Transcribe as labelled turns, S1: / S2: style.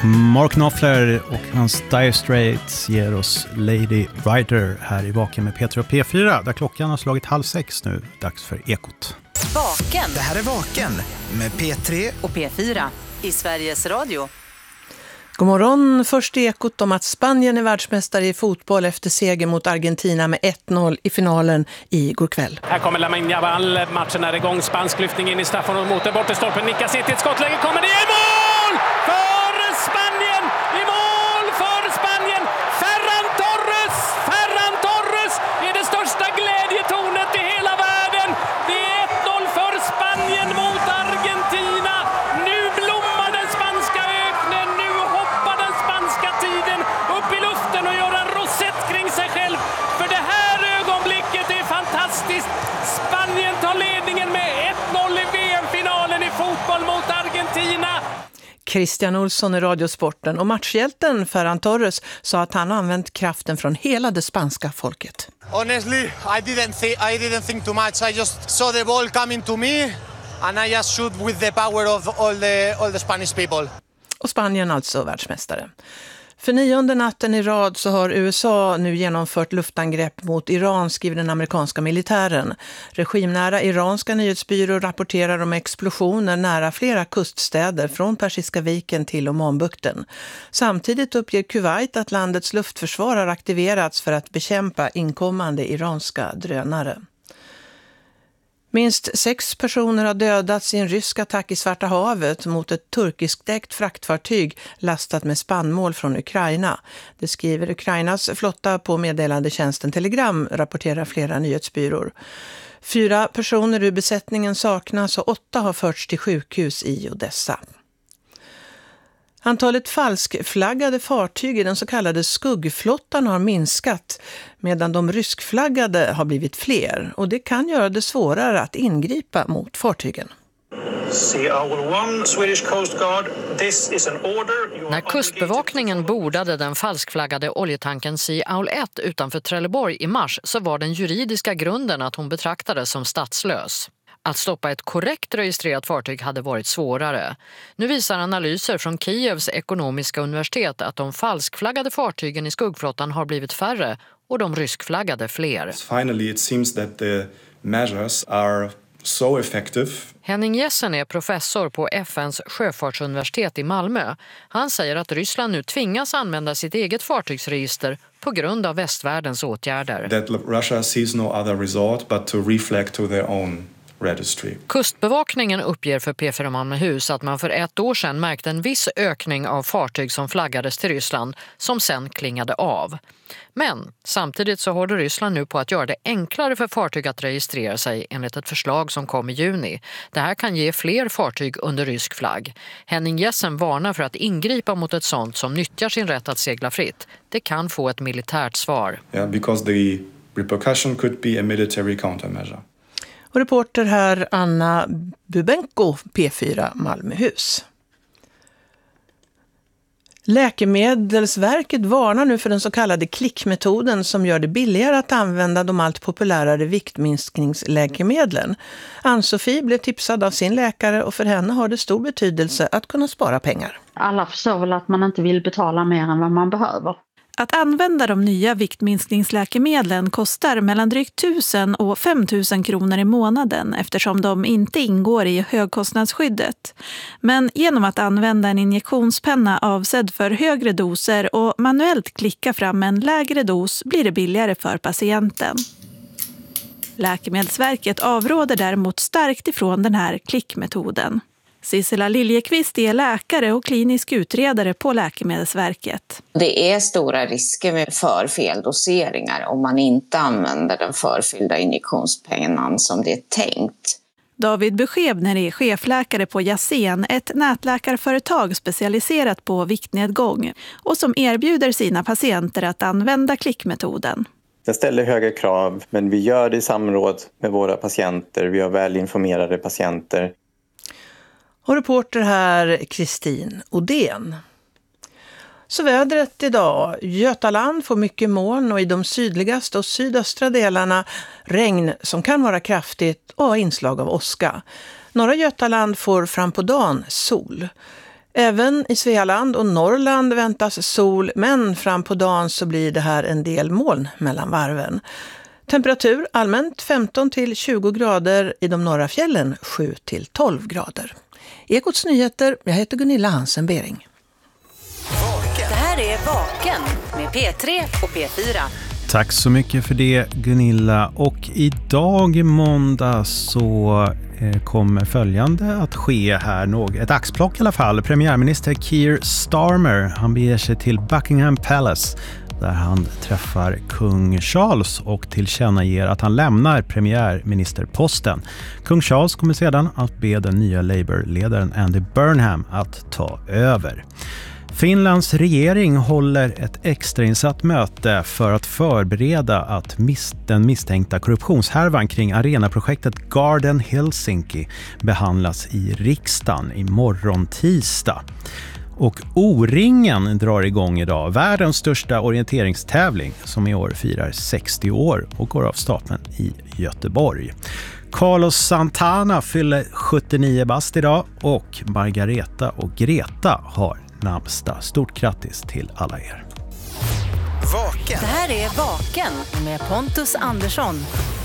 S1: Mark Knopfler och hans Dire Straits ger oss Lady Rider här i Vaken med Peter och P4, där klockan har slagit 5:30 nu. Dags för Ekot.
S2: Vaken.
S3: Det här är Vaken med P3
S2: och P4 i Sveriges Radio.
S4: God morgon, först i Ekot om att Spanien är världsmästare i fotboll efter seger mot Argentina med 1-0 i finalen igår kväll.
S5: Här kommer Lamine Yamal, matchen är igång, spansk lyftning in i straffen och mot den bortre stolpen, nickas in till ett skottläge, kommer det i mål! För Spanien! I mål för Spanien! Ferran Torres är det största glädjetornet i hela världen! Det är 1-0 för Spanien mot Argentina! Nu blommar den spanska öknen, nu hoppar den spanska tiden upp i luften och gör en rosett kring sig själv. För det här ögonblicket är fantastiskt! Spanien tar ledningen med 1-0 i VM-finalen i fotboll mot Argentina!
S4: Christian Olsson i Radiosporten och matchhjälten Ferran Torres sa att han använt kraften från hela det spanska folket.
S6: Honestly, I didn't think too much. I just saw the ball coming to me and I just shoot with the power of all the Spanish people.
S4: Och Spanien alltså världsmästare. För 9:e natten i rad så har USA nu genomfört luftangrepp mot Iran, skriver den amerikanska militären. Regimnära iranska nyhetsbyråer rapporterar om explosioner nära flera kuststäder från Persiska viken till Omanbukten. Samtidigt uppger Kuwait att landets luftförsvar har aktiverats för att bekämpa inkommande iranska drönare. Minst 6 personer har dödats i en rysk attack i Svarta havet mot ett turkiskdäckt fraktfartyg lastat med spannmål från Ukraina. Det skriver Ukrainas flotta på meddelandetjänsten Telegram, rapporterar flera nyhetsbyråer. 4 personer ur besättningen saknas och 8 har förts till sjukhus i Odessa. Antalet falskflaggade fartyg i den så kallade skuggflottan har minskat medan de ryskflaggade har blivit fler, och det kan göra det svårare att ingripa mot fartygen.
S7: När kustbevakningen bordade den falskflaggade oljetanken Sea Owl 1 utanför Trelleborg i mars så var den juridiska grunden att hon betraktades som statslös. Att stoppa ett korrekt registrerat fartyg hade varit svårare. Nu visar analyser från Kievs ekonomiska universitet att de falskflaggade fartygen i skuggflottan har blivit färre och de ryskflaggade fler.
S8: Finally it seems that the measures are so effective.
S7: Henning Jessen är professor på FNs sjöfartsuniversitet i Malmö. Han säger att Ryssland nu tvingas använda sitt eget fartygsregister på grund av västvärldens åtgärder.
S8: That Russia sees no other resort but to reflag to their own registry.
S7: Kustbevakningen uppger för P4 Malmöhus att man för 1 år sedan märkte en viss ökning av fartyg som flaggades till Ryssland som sen klingade av. Men samtidigt så håller Ryssland nu på att göra det enklare för fartyg att registrera sig enligt ett förslag som kom i juni. Det här kan ge fler fartyg under rysk flagg. Henning Jessen varnar för att ingripa mot ett sånt som nyttjar sin rätt att segla fritt. Det kan få ett militärt svar.
S8: Yeah, because the repercussion could be a military countermeasure.
S4: Och reporter här Anna Bubenko, P4 Malmöhus. Läkemedelsverket varnar nu för den så kallade klickmetoden som gör det billigare att använda de allt populärare viktminskningsläkemedlen. Ann-Sofie blev tipsad av sin läkare och för henne har det stor betydelse att kunna spara pengar.
S9: Alla förstår väl att man inte vill betala mer än vad man behöver.
S10: Att använda de nya viktminskningsläkemedlen kostar mellan drygt 1000 och 5000 kronor i månaden eftersom de inte ingår i högkostnadsskyddet. Men genom att använda en injektionspenna avsedd för högre doser och manuellt klicka fram en lägre dos blir det billigare för patienten. Läkemedelsverket avråder däremot starkt ifrån den här klickmetoden. Sissela Liljekvist är läkare och klinisk utredare på Läkemedelsverket.
S11: Det är stora risker för feldoseringar om man inte använder den förfyllda injektionspennan som det är tänkt.
S10: David Beskebner är chefläkare på Jasen, ett nätläkarföretag specialiserat på viktnedgång och som erbjuder sina patienter att använda klickmetoden.
S12: Jag ställer höga krav, men vi gör det i samråd med våra patienter. Vi har väl informerade patienter.
S4: Och reporter här Kristin Odén. Så vädret idag. Götaland får mycket moln och i de sydligaste och sydöstra delarna regn som kan vara kraftigt och inslag av åska. Norra Götaland får fram på dagen sol. Även i Svealand och Norrland väntas sol, men fram på dagen så blir det här en del moln mellan varven. Temperatur allmänt 15 till 20 grader, i de norra fjällen 7 till 12 grader. Ekots nyheter, jag heter Gunilla Hansen-Bering.
S2: Det här är Vaken med P3 och P4.
S1: Tack så mycket för det, Gunilla. Och idag måndag så kommer följande att ske här. Ett axplock i alla fall. Premiärminister Keir Starmer, han beger sig till Buckingham Palace där han träffar kung Charles och tillkännager att han lämnar premiärministerposten. Kung Charles kommer sedan att be den nya Labour-ledaren Andy Burnham att ta över. Finlands regering håller ett extrainsatt möte för att förbereda att den misstänkta korruptionshärvan kring arenaprojektet Garden Helsinki behandlas i riksdagen imorgon tisdag. Och O-ringen drar igång idag, världens största orienteringstävling som i år firar 60 år och går av stapeln i Göteborg. Carlos Santana fyller 79 bast idag och Margareta och Greta har namnsdag. Stort grattis till alla er.
S2: Det här är Vaken med Pontus Andersson.